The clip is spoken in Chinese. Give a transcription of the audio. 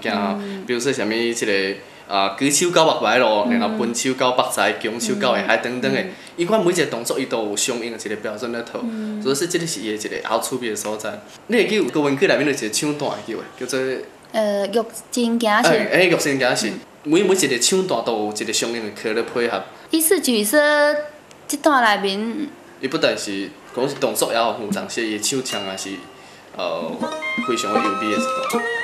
件吼，比如说啥物即个。举手到目牌路，然后分手到目材，弓手到下海等等的，伊款每一个动作伊都有相应的一个标准咧套，所以说这个是伊的一个好趣味的所在。你会记有高文区内面有一个唱段会叫的，叫做玉真行是。 玉真行是，每一个唱段都有一个相应的课咧配合。 意思就是说，这段内面， 伊不但是讲是动作也有有当时伊唱腔也是非常的优美的一段。